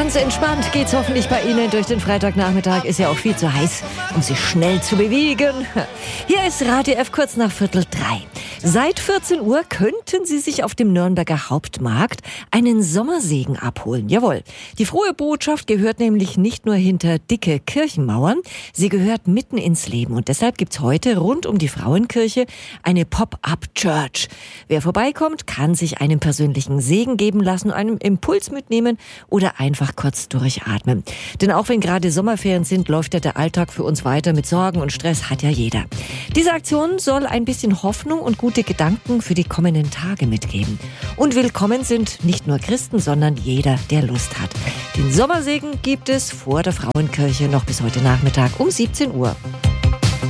Ganz entspannt geht's hoffentlich bei Ihnen durch den Freitagnachmittag. Ist ja auch viel zu heiß, um sich schnell zu bewegen. Hier ist Radio F kurz nach 2:45. Seit 14 Uhr könnten Sie sich auf dem Nürnberger Hauptmarkt einen Sommersegen abholen. Jawohl, die frohe Botschaft gehört nämlich nicht nur hinter dicke Kirchenmauern, sie gehört mitten ins Leben. Und deshalb gibt's heute rund um die Frauenkirche eine Pop-up-Church. Wer vorbeikommt, kann sich einen persönlichen Segen geben lassen, einen Impuls mitnehmen oder einfach kurz durchatmen. Denn auch wenn gerade Sommerferien sind, läuft ja der Alltag für uns weiter. Mit Sorgen und Stress hat ja jeder. Diese Aktion soll ein bisschen Hoffnung und gute Gedanken für die kommenden Tage mitgeben. Und willkommen sind nicht nur Christen, sondern jeder, der Lust hat. Den Sommersegen gibt es vor der Frauenkirche noch bis heute Nachmittag um 17 Uhr.